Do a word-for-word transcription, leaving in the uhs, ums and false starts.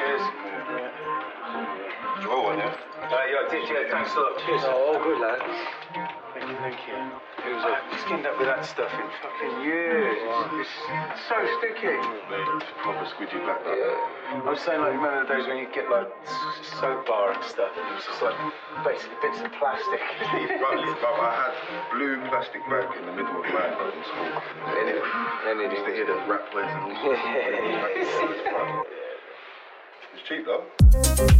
Cheers. Enjoy one, yeah? Uh, yeah, I did, yeah. Thanks a lot. Cheers. Oh, all good, lad. Thank you, thank you. Who's I it? haven't skinned up with that stuff in fucking years. It's, it's so sticky. It's a proper squidgy black. I was saying, like, remember the days when you get, like, s- soap bar and stuff, and it was just, like, basically bits of plastic. Right, but I had blue plastic bag in the middle of my in school. Anything. Used to hear the rap boys and all. Anything. It's cheap though.